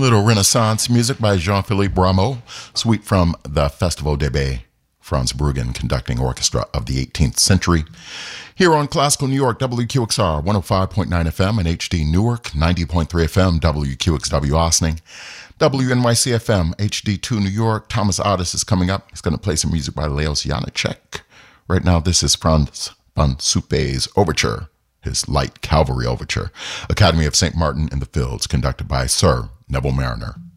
little Renaissance music by Jean-Philippe Rameau, suite from the Festival des Baies, Franz Bruggen conducting orchestra of the 18th century. Here on Classical New York, WQXR 105.9 FM and HD Newark, 90.3 FM, WQXW Ossining, WNYC FM, HD2 New York. Thomas Otis is coming up. He's going to play some music by Leos Janáček. Right now, this is Franz von Suppe's Overture, his Light Cavalry Overture, Academy of St. Martin in the Fields, conducted by Sir Neville Marriner.